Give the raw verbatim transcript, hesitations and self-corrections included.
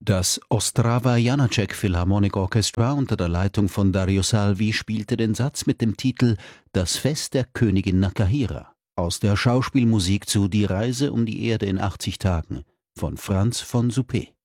Das Ostrava Janáček Philharmonic Orchestra unter der Leitung von Dario Salvi spielte den Satz mit dem Titel »Das Fest der Königin Nakahira« aus der Schauspielmusik zu »Die Reise um die Erde in achtzig Tagen« von Franz von Suppé.